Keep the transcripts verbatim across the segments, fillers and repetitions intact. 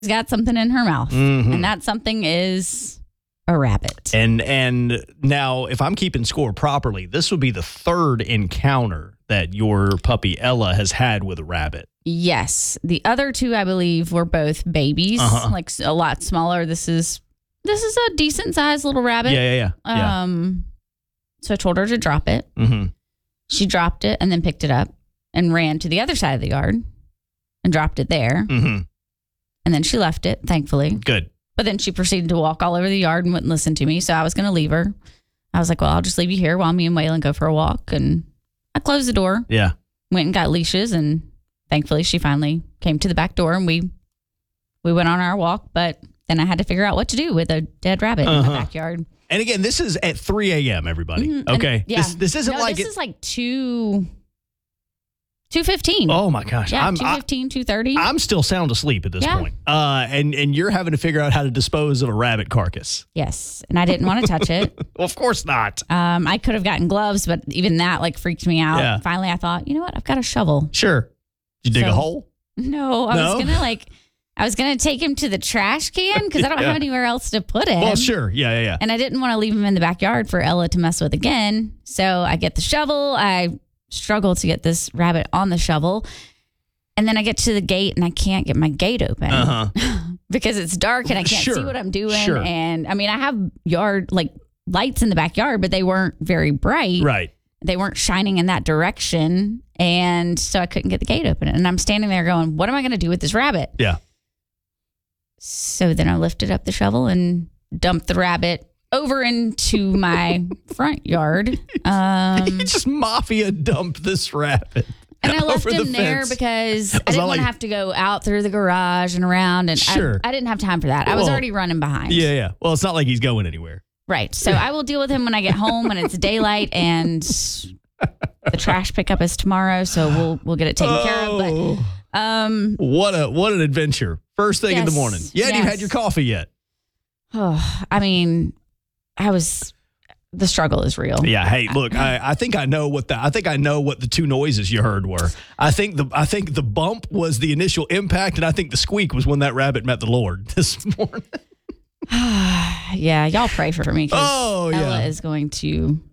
got something in her mouth. Mm-hmm. And that something is a rabbit. And and now, if I'm keeping score properly, this would be the third encounter that your puppy Ella has had with a rabbit. Yes. The other two, I believe, were both babies, Uh-huh. like a lot smaller. This is this is a decent sized little rabbit. Yeah, yeah, yeah. yeah. Um, so I told her to drop it. Mm-hmm. She dropped it and then picked it up and ran to the other side of the yard and dropped it there. Mm-hmm. And then she left it, thankfully. Good. But then she proceeded to walk all over the yard and wouldn't listen to me. So I was going to leave her. I was like, well, I'll just leave you here while me and Waylon go for a walk. And I closed the door, Yeah. went and got leashes. And thankfully, she finally came to the back door and we we went on our walk. But then I had to figure out what to do with a dead rabbit Uh-huh. in my backyard. And again, this is at three a.m., everybody. Mhm. And- Okay. yeah. This, this isn't no, like this it. is like two, two fifteen. Oh, my gosh. yeah, I'm, two I, fifteen, two thirty. I'm still sound asleep at this Yeah. point. Uh, and, and you're having to figure out how to dispose of a rabbit carcass. Yes. And I didn't want to touch it. Well, of course not. Um, I could have gotten gloves, but even that like freaked me out. Yeah. Finally, I thought, you know what? I've got a shovel. Sure. Did you dig So- a hole? No, I No? was gonna like, I was gonna take him to the trash can because I don't Yeah. have anywhere else to put him. Well, sure. Yeah, yeah, yeah. And I didn't want to leave him in the backyard for Ella to mess with again. So I get the shovel. I struggle to get this rabbit on the shovel, and then I get to the gate and I can't get my gate open Uh-huh. because it's dark and I can't Sure. see what I'm doing. Sure. And I mean, I have yard like lights in the backyard, but they weren't very bright. Right. They weren't shining in that direction. And so I couldn't get the gate open. And I'm standing there going, what am I going to do with this rabbit? Yeah. So then I lifted up the shovel and dumped the rabbit over into my front yard. Um, You just mafia dumped this rabbit. and I left over the him there fence. because I not didn't want like- to have to go out through the garage and around. And Sure. I, I didn't have time for that. I was Well, already running behind. Yeah, yeah. Well, it's not like he's going anywhere. Right. So I will deal with him when I get home when it's daylight and the trash pickup is tomorrow. So we'll we'll get it taken care of. But Oh, um, what a what an adventure! First thing in the Yes, morning. You hadn't even had yes. your coffee yet. oh, I mean, I was the struggle is real. Yeah. Hey, look, I, I think I know what the I think I know what the two noises you heard were. I think the I think the bump was the initial impact, and I think the squeak was when that rabbit met the Lord this morning. Yeah, y'all pray for me because Oh, Ella yeah. is going to.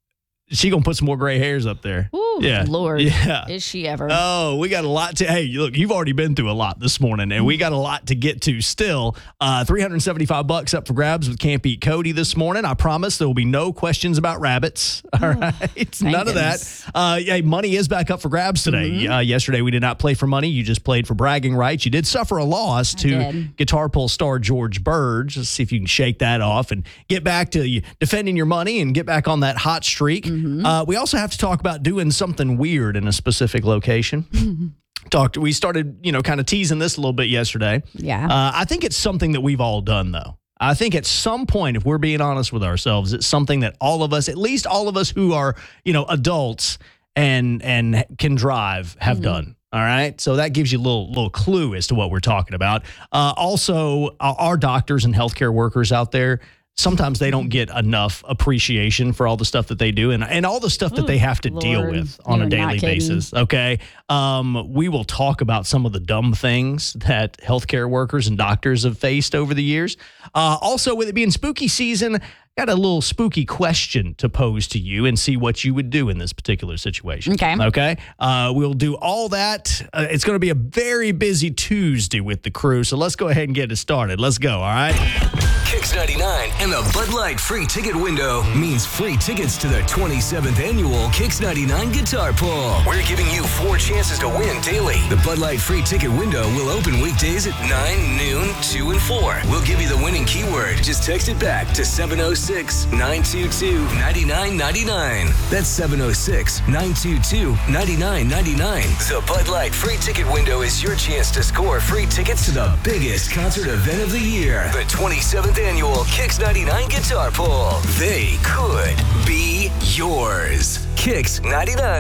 She gonna put some more gray hairs up there. Ooh, Yeah. Lord, Yeah. is she ever? Oh, we got a lot to. Hey, look, you've already been through a lot this morning, and we got a lot to get to still. Uh, three hundred seventy-five bucks up for grabs with Camp Eat Cody this morning. I promise there will be no questions about rabbits. All right, none of that. goodness. Uh, yeah, money is back up for grabs today. Mm-hmm. Uh, yesterday we did not play for money. You just played for bragging rights. You did suffer a loss to did. Guitar Pull star George Burge. Let's see if you can shake that off and get back to you defending your money and get back on that hot streak. Mm-hmm. Uh, we also have to talk about doing something weird in a specific location. Talked. We started, you know, kind of teasing this a little bit yesterday. Yeah. Uh, I think it's something that we've all done, though. I think at some point, if we're being honest with ourselves, it's something that all of us, at least all of us who are, you know, adults and and can drive, have done. All right, so that gives you a little little clue as to what we're talking about. Uh, also, our, our doctors and healthcare workers out there, sometimes they don't get enough appreciation for all the stuff that they do and, and all the stuff that they have to deal Lord, with on a you're not daily kidding. basis. Okay. Um, we will talk about some of the dumb things that healthcare workers and doctors have faced over the years. Uh, also, with it being spooky season, got a little spooky question to pose to you and see what you would do in this particular situation. Okay. Okay. Uh, we'll do all that. Uh, it's going to be a very busy Tuesday with the crew. So let's go ahead and get it started. Let's go. All right. Kicks ninety-nine and the Bud Light free ticket window means free tickets to the twenty-seventh annual Kicks ninety-nine Guitar Pull. We're giving you four chances to win daily. The Bud Light free ticket window will open weekdays at nine, noon, two, and four. We'll give you the winning keyword. Just text it back to seven oh six, nine two two, nine nine nine nine. That's seven oh six, nine two two, nine nine nine nine. The Bud Light free ticket window is your chance to score free tickets to the biggest concert event of the year, the twenty-seventh annual Kicks ninety-nine Guitar Pull. They could be yours. Kicks ninety-nine.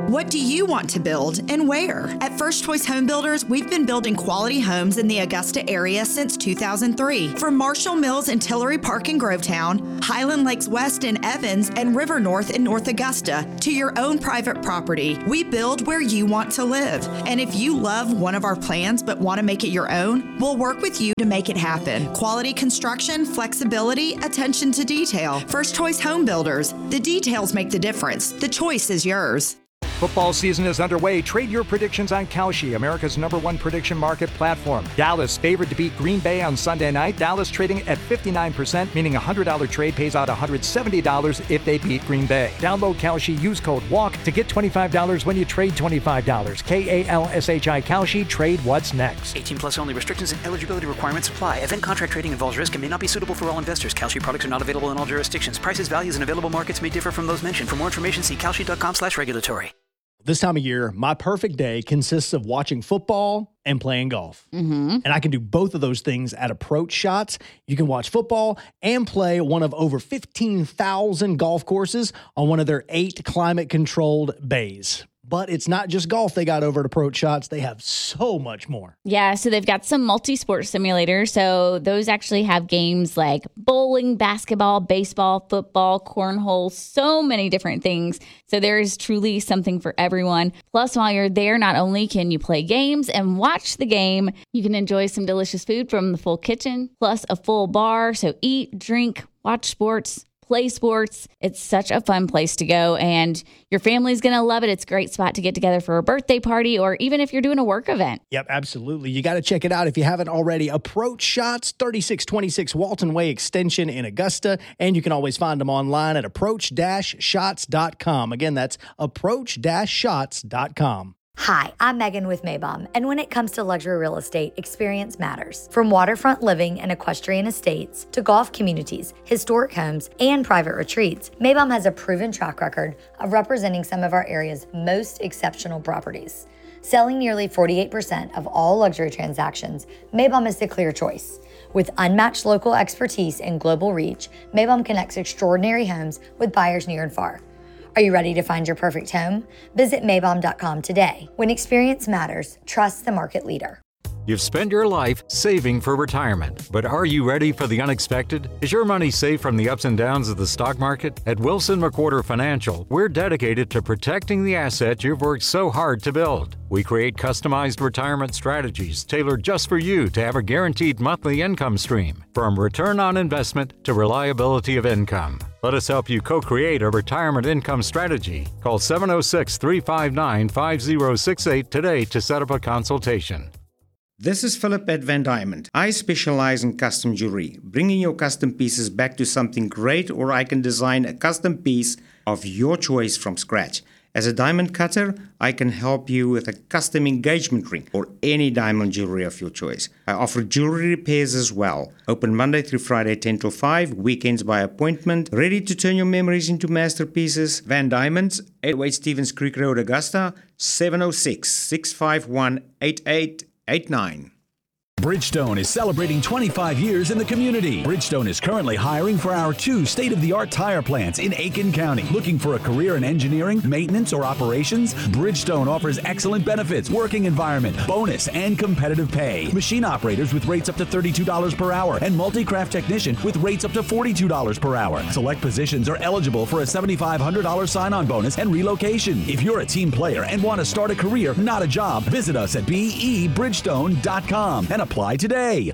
What do you want to build and where? At First Choice Home Builders, we've been building quality homes in the Augusta area since two thousand three. From Marshall Mills in Tillery Park in Grovetown, Highland Lakes West in Evans, and River North in North Augusta, to your own private property, we build where you want to live. And if you love one of our plans but want to make it your own, we'll work with you to make it happen. Quality construction, flexibility, attention to detail. First Choice Home Builders. The details make the difference. The choice is yours. Football season is underway. Trade your predictions on Kalshi, America's number one prediction market platform. Dallas favored to beat Green Bay on Sunday night. Dallas trading at fifty-nine percent, meaning a one hundred dollars trade pays out one hundred seventy dollars if they beat Green Bay. Download Kalshi, use code WALK to get twenty-five dollars when you trade twenty-five dollars. K A L S H I Kalshi, trade what's next. eighteen plus only. Restrictions and eligibility requirements apply. Event contract trading involves risk and may not be suitable for all investors. Kalshi products are not available in all jurisdictions. Prices, values, and available markets may differ from those mentioned. For more information, see kalshi.com slash regulatory. This time of year, my perfect day consists of watching football and playing golf. Mm-hmm. And I can do both of those things at Approach Shots. You can watch football and play one of over fifteen thousand golf courses on one of their eight climate-controlled bays. But it's not just golf they got over at Approach Shots. They have so much more. Yeah, so they've got some multi-sport simulators. So those actually have games like bowling, basketball, baseball, football, cornhole, so many different things. So there is truly something for everyone. Plus, while you're there, not only can you play games and watch the game, you can enjoy some delicious food from the full kitchen, plus a full bar. So eat, drink, watch sports, play sports. It's such a fun place to go, and your family's going to love it. It's a great spot to get together for a birthday party, or even if you're doing a work event. Yep, absolutely. You got to check it out if you haven't already. Approach Shots, thirty-six twenty-six Walton Way Extension in Augusta, and you can always find them online at approach shots dot com. Again, that's approach shots dot com. Hi, I'm Megan with Maybom, and when it comes to luxury real estate, experience matters. From waterfront living and equestrian estates to golf communities, historic homes, and private retreats, Maybom has a proven track record of representing some of our area's most exceptional properties. Selling nearly forty-eight percent of all luxury transactions, Maybom is the clear choice. With unmatched local expertise and global reach, Maybom connects extraordinary homes with buyers near and far. Are you ready to find your perfect home? Visit Maybom dot com today. When experience matters, trust the market leader. You've spent your life saving for retirement, but are you ready for the unexpected? Is your money safe from the ups and downs of the stock market? At Wilson McWhorter Financial, we're dedicated to protecting the assets you've worked so hard to build. We create customized retirement strategies tailored just for you to have a guaranteed monthly income stream, from return on investment to reliability of income. Let us help you co-create a retirement income strategy. Call seven oh six, three five nine, five oh six eight today to set up a consultation. This is Philip at Van Diamond. I specialize in custom jewelry, bringing your custom pieces back to something great, or I can design a custom piece of your choice from scratch. As a diamond cutter, I can help you with a custom engagement ring or any diamond jewelry of your choice. I offer jewelry repairs as well. Open Monday through Friday, ten till five, weekends by appointment. Ready to turn your memories into masterpieces? Van Diamonds, eight oh eight Stevens Creek Road, Augusta, seven oh six, six five one, eight eight eight nine. Bridgestone is celebrating twenty-five years in the community. Bridgestone is currently hiring for our two state-of-the-art tire plants in Aiken County. Looking for a career in engineering, maintenance, or operations? Bridgestone offers excellent benefits, working environment, bonus, and competitive pay. Machine operators with rates up to thirty-two dollars per hour and multi-craft technician with rates up to forty-two dollars per hour. Select positions are eligible for a seven thousand five hundred dollars sign-on bonus and relocation. If you're a team player and want to start a career, not a job, visit us at B E bridgestone dot com and apply today.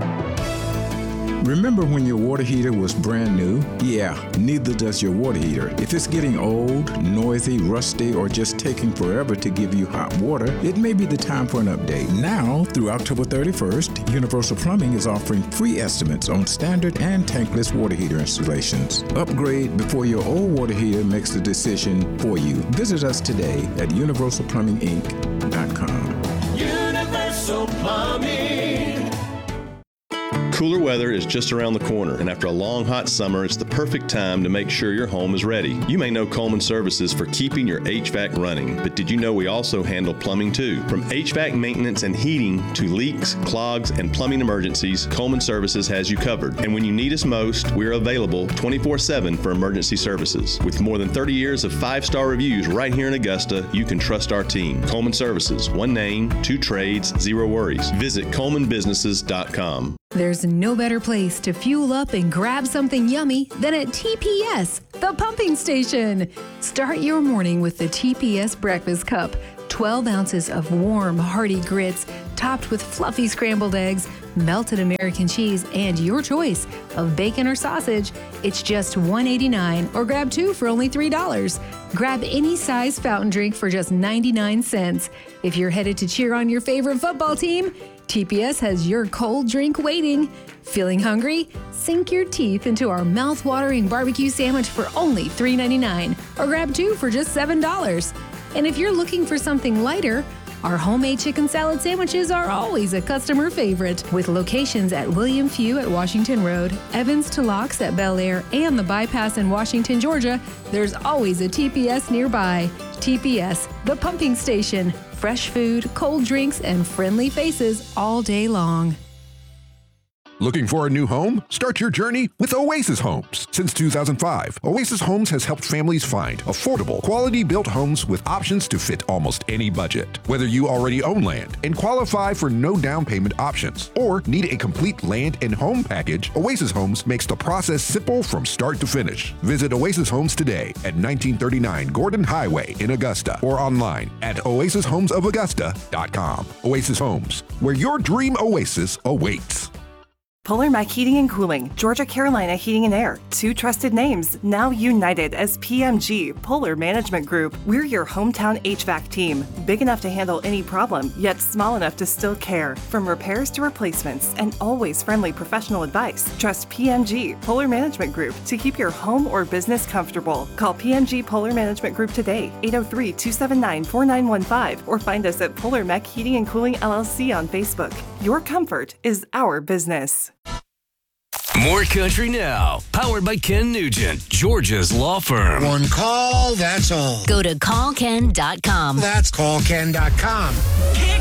Remember when your water heater was brand new? Yeah, neither does your water heater. If it's getting old, noisy, rusty, or just taking forever to give you hot water, it may be the time for an update. Now, through October thirty-first, Universal Plumbing is offering free estimates on standard and tankless water heater installations. Upgrade before your old water heater makes the decision for you. Visit us today at universal plumbing inc dot com. Universal Plumbing. Cooler weather is just around the corner, and after a long hot summer, it's the perfect time to make sure your home is ready. You may know Coleman Services for keeping your H V A C running, but did you know we also handle plumbing too? From H V A C maintenance and heating to leaks, clogs, and plumbing emergencies, Coleman Services has you covered. And when you need us most, we're available twenty-four seven for emergency services. With more than thirty years of five-star reviews right here in Augusta, you can trust our team. Coleman Services, one name, two trades, zero worries. Visit coleman businesses dot com. There's no better place to fuel up and grab something yummy than at T P S, the pumping station. Start your morning with the T P S breakfast cup. twelve ounces of warm, hearty grits topped with fluffy scrambled eggs, melted American cheese, and your choice of bacon or sausage. It's just one dollar and eighty-nine cents or grab two for only three dollars. Grab any size fountain drink for just ninety-nine cents. If you're headed to cheer on your favorite football team, T P S has your cold drink waiting. Feeling hungry? Sink your teeth into our mouth-watering barbecue sandwich for only three dollars and ninety-nine cents or grab two for just seven dollars. And if you're looking for something lighter, our homemade chicken salad sandwiches are always a customer favorite. With locations at William Few at Washington Road, Evans to Locks at Bel Air, and the Bypass in Washington, Georgia, there's always a T P S nearby. T P S, the pumping station. Fresh food, cold drinks, and friendly faces all day long. Looking for a new home? Start your journey with Oasis Homes. Since two thousand five, Oasis Homes has helped families find affordable, quality-built homes with options to fit almost any budget. Whether you already own land and qualify for no down payment options or need a complete land and home package, Oasis Homes makes the process simple from start to finish. Visit Oasis Homes today at nineteen thirty-nine Gordon Highway in Augusta or online at oasis homes of augusta dot com. Oasis Homes, where your dream oasis awaits. Polar Mac Heating and Cooling, Georgia Carolina Heating and Air, two trusted names, now united as P M G, Polar Management Group. We're your hometown H V A C team, big enough to handle any problem, yet small enough to still care. From repairs to replacements, and always friendly professional advice. Trust P M G, Polar Management Group, to keep your home or business comfortable. Call P M G Polar Management Group today, eight oh three, two seven nine, four nine one five, or find us at Polar Mac Heating and Cooling L L C on Facebook. Your comfort is our business. More Country Now, powered by Ken Nugent, Georgia's law firm. One call, that's all. Go to call ken dot com. That's call ken dot com.